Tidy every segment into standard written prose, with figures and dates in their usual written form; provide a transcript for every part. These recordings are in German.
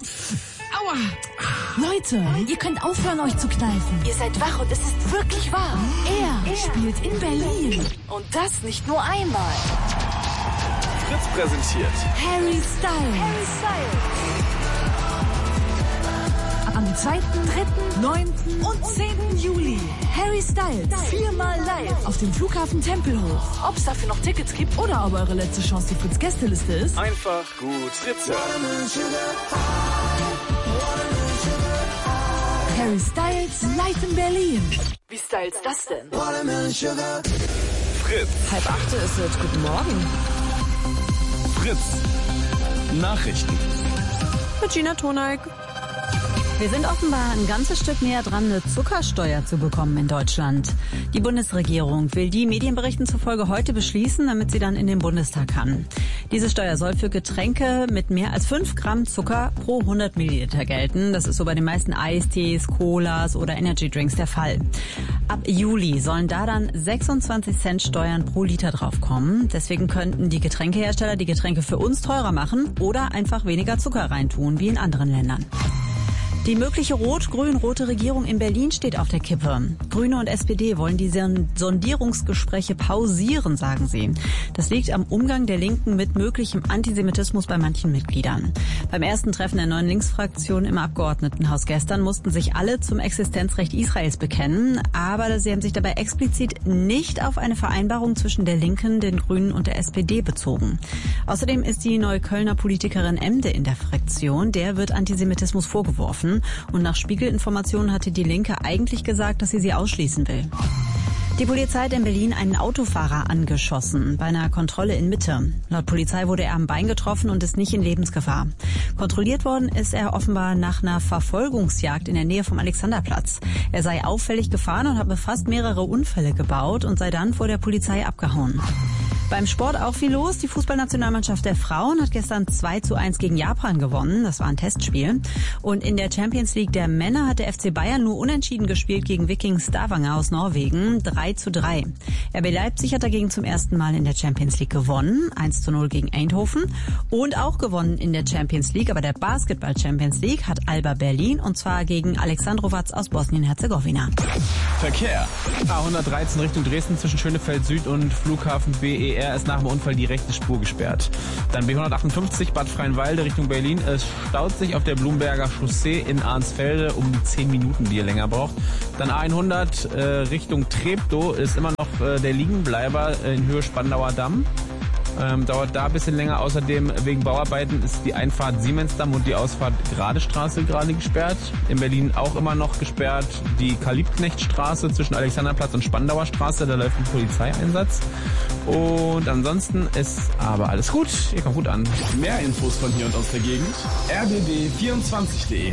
Aua! Leute, ihr könnt aufhören, euch zu kneifen. Ihr seid wach und es ist wirklich wahr. Er spielt in Berlin. Und das nicht nur einmal. Fritz präsentiert Harry Styles. Am 2., 3., 9. und 10. Juli. Harry Styles. 4-mal live auf dem Flughafen Tempelhof. Ob es dafür noch Tickets gibt Oder ob eure letzte Chance die Fritz-Gästeliste ist. einfach gut Fritz hören. Harry Styles live in Berlin. Wie styles das denn? Fritz. 7:30 ist es. Guten Morgen. Fritz. Nachrichten. Mit Gina Toneik. Wir sind offenbar ein ganzes Stück näher dran, eine Zuckersteuer zu bekommen in Deutschland. Die Bundesregierung will die Medienberichten zufolge heute beschließen, damit sie dann in den Bundestag kann. Diese Steuer soll für Getränke mit mehr als 5 Gramm Zucker pro 100 Milliliter gelten. Das ist so bei den meisten Eistees, Colas oder Energydrinks der Fall. Ab Juli sollen da dann 26 Cent Steuern pro Liter draufkommen. Deswegen könnten die Getränkehersteller die Getränke für uns teurer machen oder einfach weniger Zucker reintun, wie in anderen Ländern. Die mögliche rot-grün-rote Regierung in Berlin steht auf der Kippe. Grüne und SPD wollen die Sondierungsgespräche pausieren, sagen sie. Das liegt am Umgang der Linken mit möglichem Antisemitismus bei manchen Mitgliedern. Beim ersten Treffen der neuen Linksfraktion im Abgeordnetenhaus gestern mussten sich alle zum Existenzrecht Israels bekennen, aber sie haben sich dabei explizit nicht auf eine Vereinbarung zwischen der Linken, den Grünen und der SPD bezogen. Außerdem ist die Neuköllner Politikerin Emde in der Fraktion. Der wird Antisemitismus vorgeworfen. Und nach Spiegelinformationen hatte die Linke eigentlich gesagt, dass sie ausschließen will. Die Polizei hat in Berlin einen Autofahrer angeschossen bei einer Kontrolle in Mitte. Laut Polizei wurde er am Bein getroffen und ist nicht in Lebensgefahr. Kontrolliert worden ist er offenbar nach einer Verfolgungsjagd in der Nähe vom Alexanderplatz. Er sei auffällig gefahren und habe fast mehrere Unfälle gebaut und sei dann vor der Polizei abgehauen. Beim Sport auch viel los. Die Fußballnationalmannschaft der Frauen hat gestern 2:1 gegen Japan gewonnen. Das war ein Testspiel. Und in der Champions League der Männer hat der FC Bayern nur unentschieden gespielt gegen Viking Stavanger aus Norwegen. 3:3. RB Leipzig hat dagegen zum ersten Mal in der Champions League gewonnen. 1:0 gegen Eindhoven. Und auch gewonnen in der Champions League, aber der Basketball Champions League hat Alba Berlin und zwar gegen Alexandrovac aus Bosnien-Herzegowina. Verkehr. A113 Richtung Dresden zwischen Schönefeld Süd und Flughafen BER ist nach dem Unfall die rechte Spur gesperrt. Dann B158 Bad Freienwalde Richtung Berlin. Es staut sich auf der Blumberger Chaussee in Arnsfelde um die 10 Minuten, die ihr länger braucht. Dann A100 Richtung Treptow ist immer noch der Liegenbleiber in Höhe Spandauer Damm. Dauert da ein bisschen länger. Außerdem wegen Bauarbeiten ist die Einfahrt Siemensdamm und die Ausfahrt Gradestraße gerade gesperrt. In Berlin auch immer noch gesperrt die Karl-Liebknecht-Straße zwischen Alexanderplatz und Spandauer Straße. Da läuft ein Polizeieinsatz. Und ansonsten ist aber alles gut. Ihr kommt gut an. Mehr Infos von hier und aus der Gegend. rbb24.de.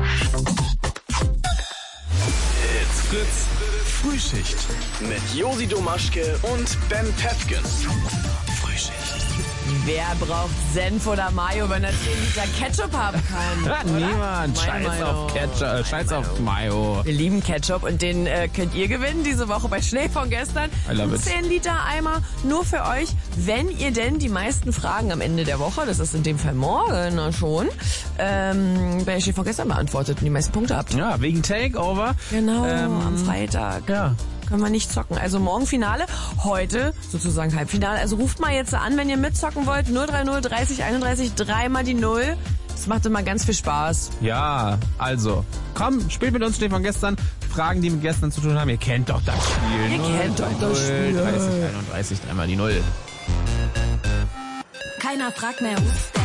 It's Fritz Frühschicht mit Josi Domaschke und Ben Pefken. Frühschicht. Wer braucht Senf oder Mayo, wenn er 10 Liter Ketchup haben kann? Ja, niemand. Scheiß auf Ketchup, scheiß auf Mayo. Wir lieben Ketchup und den könnt ihr gewinnen diese Woche bei Schnee von gestern. I love it. 10 Liter Eimer nur für euch, wenn ihr denn die meisten Fragen am Ende der Woche, das ist in dem Fall morgen schon, bei Schnee von gestern beantwortet und die meisten Punkte habt. Ja, wegen Takeover. Genau, am Freitag. Ja. Können wir nicht zocken. Also morgen Finale, heute sozusagen Halbfinale. Also ruft mal jetzt an, wenn ihr mitzocken wollt. 030 30 31, 3 mal die 0. Das macht immer ganz viel Spaß. Ja, also, komm, spielt mit uns Schnee von gestern. Fragen, die mit gestern zu tun haben. Ihr kennt doch das Spiel. Ihr kennt doch das Spiel. 30 31, 3 mal die 0. Keiner fragt mehr.